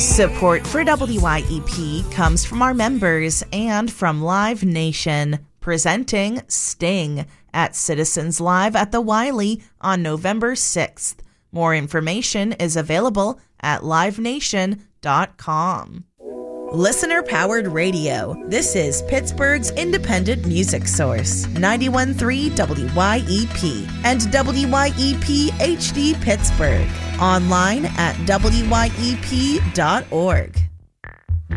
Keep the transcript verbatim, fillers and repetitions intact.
Support for W Y E P comes from our members and from Live Nation, presenting Sting at Citizens Live at the Wiley on November sixth. More information is available at live nation dot com. Listener-powered radio. This is Pittsburgh's independent music source, ninety-one point three W Y E P and W Y E P H D Pittsburgh. Online at W Y E P dot org.